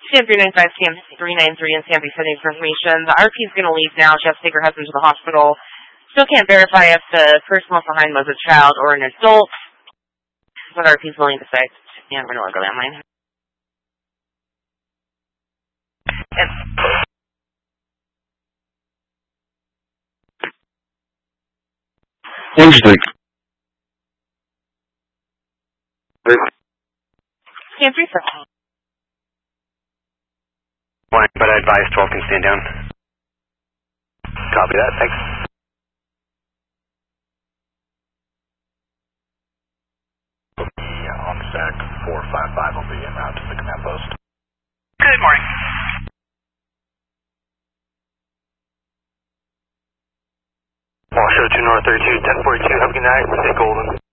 Sam 395, Sam 393, and Sam 370 for information. The RP is going to leave now. She has to take her husband to the hospital. Still can't verify if the person left behind was a child or an adult. What RP is willing to say. And we're going to go landline. Interesting. Sam 370. But I advise 12 can stand down. Copy that, thanks. On stack 455 will be en route to the command post. Good morning. Washoe 2 North 32, 1042, have a good night. Stay golden.